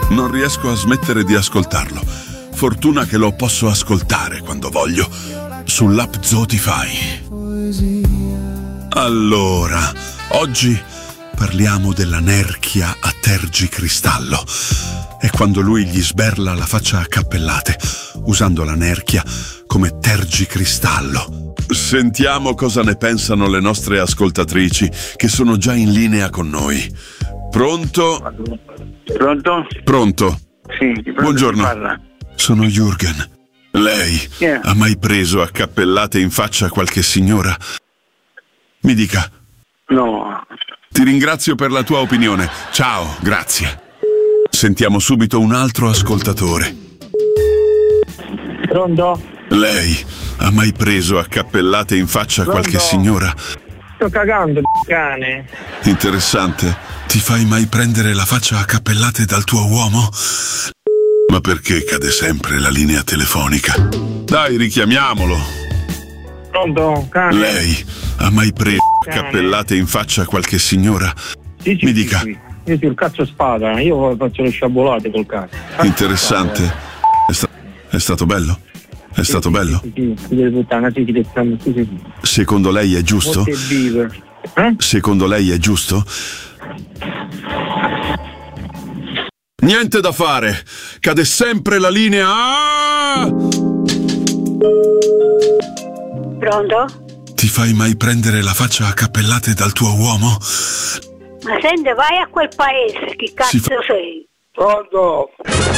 Non riesco a smettere di ascoltarlo. Fortuna che lo posso ascoltare quando voglio. Sull'app Zotify. Allora, oggi parliamo della nerchia a tergicristallo. È quando lui gli sberla la faccia a cappellate, usando la nerchia come tergicristallo. Sentiamo cosa ne pensano le nostre ascoltatrici, che sono già in linea con noi. Pronto? Pronto? Pronto? Sì, buongiorno. Sono Jürgen. Lei ha mai preso a cappellate in faccia qualche signora? Mi dica. No. Ti ringrazio per la tua opinione. Ciao, grazie. Sentiamo subito un altro ascoltatore. Pronto? Lei ha mai preso a cappellate in faccia qualche signora? Sto cagando, cane. Interessante. Ti fai mai prendere la faccia a cappellate dal tuo uomo? Ma perché cade sempre la linea telefonica? Dai, richiamiamolo. Pronto, cane? Lei ha mai preso a cappellate in faccia qualche signora? Sì, Mi dica. Sì. Io il cazzo spada, io faccio le sciabolate col cazzo. Interessante. È stato bello? È stato bello? Sì, puttana, sì. Secondo lei è giusto? Secondo lei è giusto? Niente da fare, cade sempre la linea. Pronto? Ti fai mai prendere la faccia a cappellate dal tuo uomo? Ma senti, vai a quel paese, che cazzo sei? Pronto?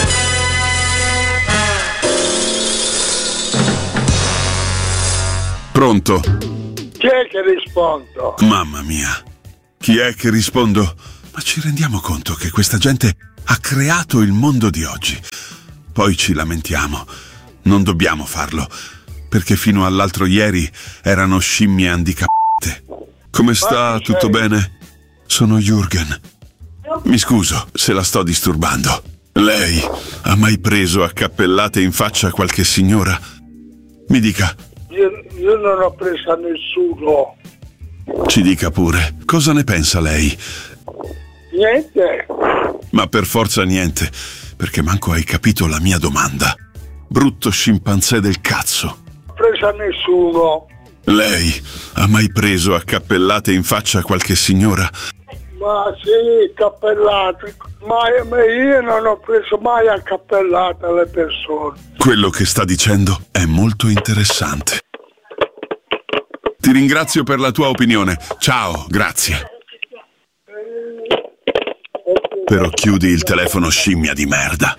Pronto? Chi è che rispondo? Mamma mia, chi è che rispondo? Ma ci rendiamo conto che questa gente ha creato il mondo di oggi. Poi ci lamentiamo. Non dobbiamo farlo, perché fino all'altro ieri erano scimmie handicapate. Come sta? Tutto bene? Sono Jürgen. Mi scuso se la sto disturbando. Lei ha mai preso a cappellate in faccia qualche signora? Mi dica. Io non ho preso a nessuno. Ci dica pure, cosa ne pensa lei? Niente. Ma per forza niente, perché manco hai capito la mia domanda. Brutto scimpanzé del cazzo. Non ho preso a nessuno. Lei ha mai preso a cappellate in faccia qualche signora? Ma sì, cappellate. Ma io non ho preso mai a cappellate alle persone. Quello che sta dicendo è molto interessante. Ti ringrazio per la tua opinione. Ciao, grazie. Però chiudi il telefono, scimmia di merda.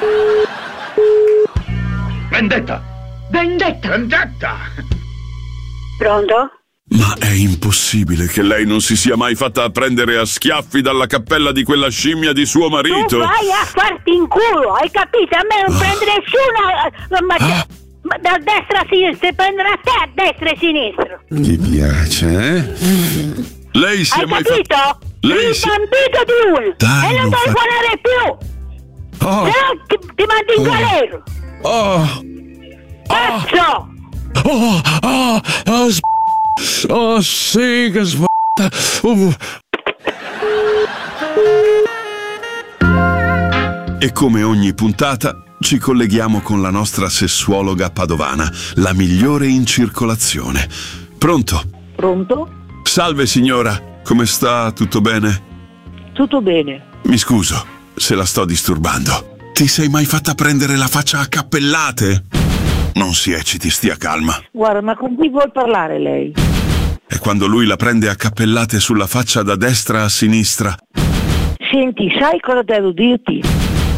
Vendetta! Vendetta! Vendetta! Pronto? Ma è impossibile che lei non si sia mai fatta prendere a schiaffi dalla cappella di quella scimmia di suo marito. Tu vai a farti in culo, hai capito? A me non prende nessuno. Ma da destra a sinistra, prenderà a te a destra e sinistra. Ti piace, eh? Lei si è mai capito? Lei il bambino di uno. Dai, e non telefonare più. Oh. Se no ti mando in galera. Cazzo! Oh sì, che E come ogni puntata ci colleghiamo con la nostra sessuologa padovana, la migliore in circolazione. Pronto? Pronto? Salve signora, come sta? Tutto bene? Tutto bene. Mi scuso se la sto disturbando. Ti sei mai fatta prendere la faccia a cappellate? Non si ecciti, stia calma. Guarda, ma con chi vuol parlare lei? È quando lui la prende a cappellate sulla faccia da destra a sinistra. Senti, sai cosa devo dirti?